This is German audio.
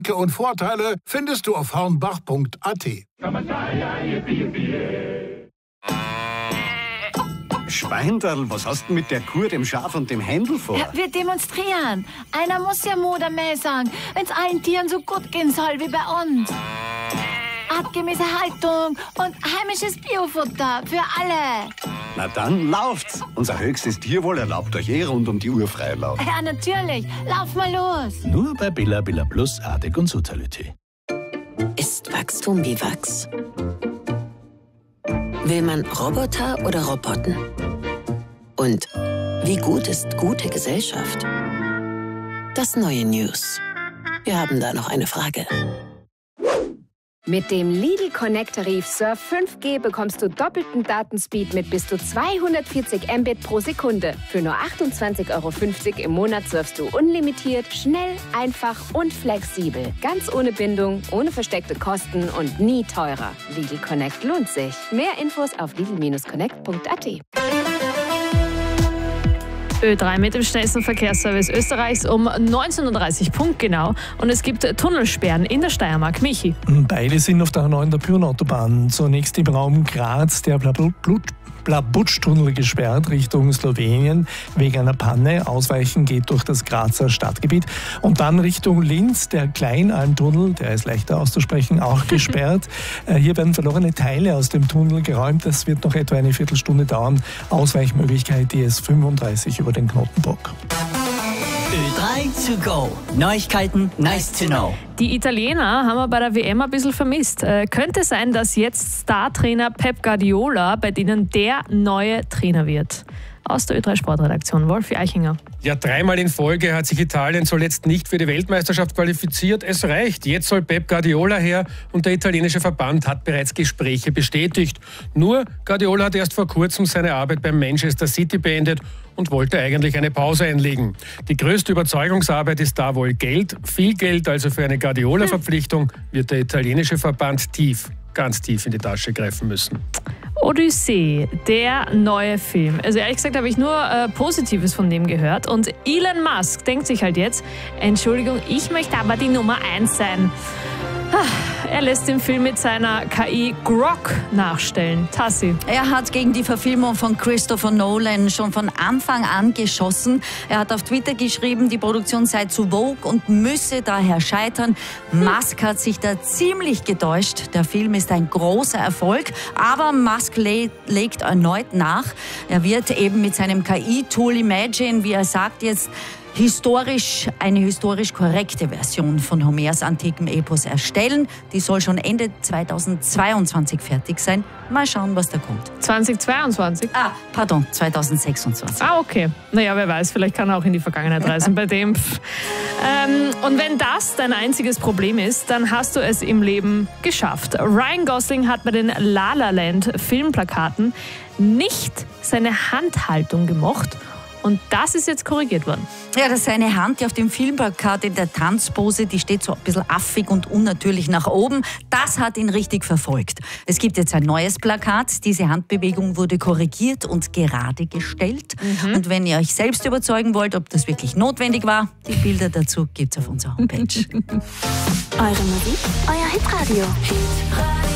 Und Vorteile findest du auf hornbach.at. Schweinderl, was hast du mit der Kuh, dem Schaf und dem Händel vor? Ja, wir demonstrieren. Einer muss ja Mut am Mäh sagen, wenn es allen Tieren so gut gehen soll wie bei uns. Artgemäße Haltung und heimisches Biofutter für alle. Na dann lauft's. Unser höchstes Tierwohl erlaubt euch rund um die Uhr Freilauf. Ja, natürlich. Lauf mal los. Nur bei Billa Billa Plus, Adek und Sotality. Ist Wachstum wie Wachs? Will man Roboter oder Roboten? Und wie gut ist gute Gesellschaft? Das neue News. Wir haben da noch eine Frage. Mit dem Lidl Connect-Tarif Surf 5G bekommst du doppelten Datenspeed mit bis zu 240 Mbit pro Sekunde. Für nur 28,50 € im Monat surfst du unlimitiert, schnell, einfach und flexibel. Ganz ohne Bindung, ohne versteckte Kosten und nie teurer. Lidl Connect lohnt sich. Mehr Infos auf lidl-connect.at. Ö3 mit dem schnellsten Verkehrsservice Österreichs um 19:30 Uhr punktgenau. Und es gibt Tunnelsperren in der Steiermark. Michi. Beide sind auf der A9 der Pyreneenautobahn. Zunächst im Raum Graz der Blabutsch-Tunnel gesperrt Richtung Slowenien wegen einer Panne. Ausweichen geht durch das Grazer Stadtgebiet. Und dann Richtung Linz der Kleinalmtunnel, der ist leichter auszusprechen, auch gesperrt. Hier werden verlorene Teile aus dem Tunnel geräumt. Das wird noch etwa eine Viertelstunde dauern. Ausweichmöglichkeit die S35 über den Knotenbruck. Ö3 to go. Neuigkeiten, nice to know. Die Italiener haben wir bei der WM ein bisschen vermisst. Könnte sein, dass jetzt Star-Trainer Pep Guardiola bei denen der neue Trainer wird. Aus der Ö3 Sportredaktion, Wolfi Eichinger. Ja, 3-mal in Folge hat sich Italien zuletzt nicht für die Weltmeisterschaft qualifiziert. Es reicht. Jetzt soll Pep Guardiola her und der italienische Verband hat bereits Gespräche bestätigt. Nur Guardiola hat erst vor kurzem seine Arbeit beim Manchester City beendet und wollte eigentlich eine Pause einlegen. Die größte Überzeugungsarbeit ist da wohl Geld. Viel Geld, also für eine Guardiola-Verpflichtung wird der italienische Verband ganz tief in die Tasche greifen müssen. Odyssee, der neue Film. Also ehrlich gesagt habe ich nur Positives von dem gehört. Und Elon Musk denkt sich halt jetzt, Entschuldigung, ich möchte aber die Nummer 1 sein. Er lässt den Film mit seiner KI Grok nachstellen. Tassi. Er hat gegen die Verfilmung von Christopher Nolan schon von Anfang an geschossen. Er hat auf Twitter geschrieben, die Produktion sei zu vogue und müsse daher scheitern. Musk hat sich da ziemlich getäuscht. Der Film ist ein großer Erfolg, aber Musk legt erneut nach. Er wird eben mit seinem KI-Tool Imagine, wie er sagt jetzt, eine historisch korrekte Version von Homers antikem Epos erstellen. Die soll schon Ende 2022 fertig sein. Mal schauen, was da kommt. 2022? 2026. Okay. Naja, wer weiß, vielleicht kann er auch in die Vergangenheit reisen bei dem. Und wenn das dein einziges Problem ist, dann hast du es im Leben geschafft. Ryan Gosling hat bei den La La Land Filmplakaten nicht seine Handhaltung gemocht. Und das ist jetzt korrigiert worden. Ja, dass seine Hand, die auf dem Filmplakat in der Tanzpose, die steht so ein bisschen affig und unnatürlich nach oben. Das hat ihn richtig verfolgt. Es gibt jetzt ein neues Plakat. Diese Handbewegung wurde korrigiert und gerade gestellt. Und wenn ihr euch selbst überzeugen wollt, ob das wirklich notwendig war, die Bilder dazu gibt's auf unserer Homepage. Eure Musik, euer Hitradio.